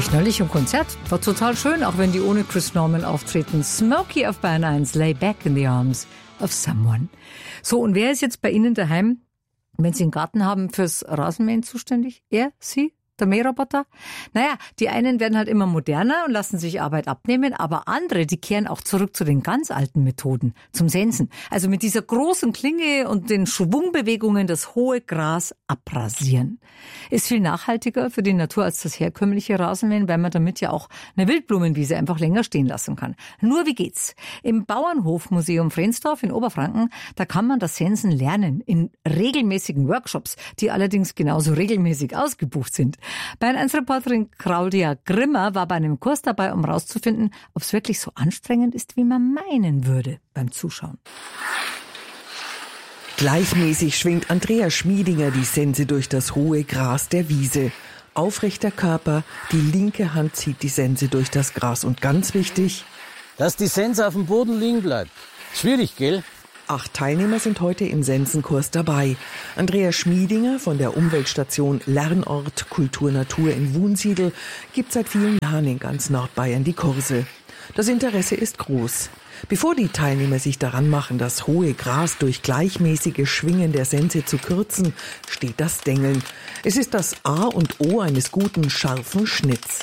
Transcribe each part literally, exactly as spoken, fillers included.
ich neulich im Konzert. War total schön, auch wenn die ohne Chris Norman auftreten. Smokey auf Bayern eins, Lay Back in the Arms of Someone. So, und wer ist jetzt bei Ihnen daheim, wenn Sie einen Garten haben, fürs Rasenmähen zuständig? Er? Sie? Der Mähroboter? Naja, die einen werden halt immer moderner und lassen sich Arbeit abnehmen, aber andere, die kehren auch zurück zu den ganz alten Methoden, zum Sensen. Also mit dieser großen Klinge und den Schwungbewegungen das hohe Gras abrasieren. Ist viel nachhaltiger für die Natur als das herkömmliche Rasenmähen, weil man damit ja auch eine Wildblumenwiese einfach länger stehen lassen kann. Nur wie geht's? Im Bauernhofmuseum Frensdorf in Oberfranken, da kann man das Sensen lernen in regelmäßigen Workshops, die allerdings genauso regelmäßig ausgebucht sind. Bayern eins Reporterin Claudia Grimmer war bei einem Kurs dabei, um herauszufinden, ob es wirklich so anstrengend ist, wie man meinen würde beim Zuschauen. Gleichmäßig schwingt Andrea Schmiedinger die Sense durch das hohe Gras der Wiese. Aufrechter Körper, die linke Hand zieht die Sense durch das Gras. Und ganz wichtig, dass die Sense auf dem Boden liegen bleibt. Schwierig, gell? Acht Teilnehmer sind heute im Sensenkurs dabei. Andrea Schmiedinger von der Umweltstation Lernort Kultur Natur in Wunsiedel gibt seit vielen Jahren in ganz Nordbayern die Kurse. Das Interesse ist groß. Bevor die Teilnehmer sich daran machen, das hohe Gras durch gleichmäßige Schwingen der Sense zu kürzen, steht das Dengeln. Es ist das A und O eines guten, scharfen Schnitts.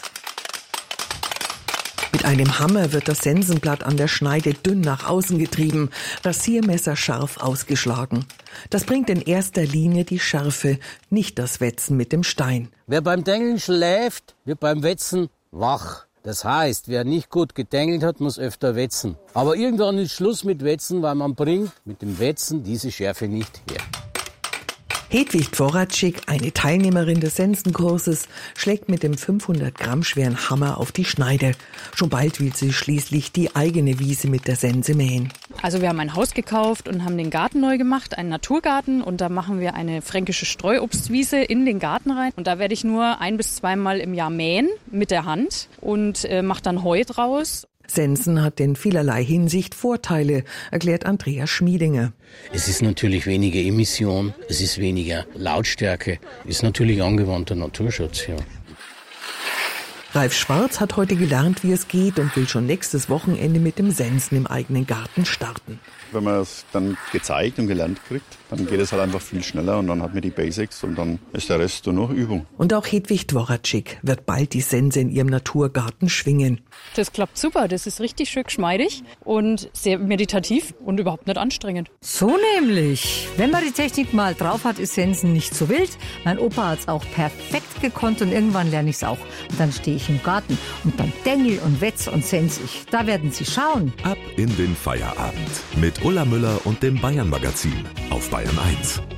Mit einem Hammer wird das Sensenblatt an der Schneide dünn nach außen getrieben, Rasiermesser scharf ausgeschlagen. Das bringt in erster Linie die Schärfe, nicht das Wetzen mit dem Stein. Wer beim Dengeln schläft, wird beim Wetzen wach. Das heißt, wer nicht gut gedengelt hat, muss öfter wetzen. Aber irgendwann ist Schluss mit Wetzen, weil man bringt mit dem Wetzen diese Schärfe nicht her. Hedwig Dworatschik, eine Teilnehmerin des Sensenkurses, schlägt mit dem fünfhundert Gramm schweren Hammer auf die Schneide. Schon bald will sie schließlich die eigene Wiese mit der Sense mähen. Also wir haben ein Haus gekauft und haben den Garten neu gemacht, einen Naturgarten. Und da machen wir eine fränkische Streuobstwiese in den Garten rein. Und da werde ich nur ein- bis zweimal im Jahr mähen mit der Hand und äh, mache dann Heu draus. Sensen hat in vielerlei Hinsicht Vorteile, erklärt Andrea Schmiedinger. Es ist natürlich weniger Emission, es ist weniger Lautstärke, ist natürlich angewandter Naturschutz, ja. Ralf Schwarz hat heute gelernt, wie es geht und will schon nächstes Wochenende mit dem Sensen im eigenen Garten starten. Wenn man es dann gezeigt und gelernt kriegt, dann geht es halt einfach viel schneller und dann hat man die Basics und dann ist der Rest nur noch Übung. Und auch Hedwig Dworatschik wird bald die Sense in ihrem Naturgarten schwingen. Das klappt super, das ist richtig schön geschmeidig und sehr meditativ und überhaupt nicht anstrengend. So nämlich. Wenn man die Technik mal drauf hat, ist Sensen nicht so wild. Mein Opa hat es auch perfekt gekonnt und irgendwann lerne ich es auch. Und dann stehe ich im Garten und dann dengel und wetz und sens ich. Da werden Sie schauen. Ab in den Feierabend mit Ulla Müller und dem Bayern Magazin auf Bayern eins.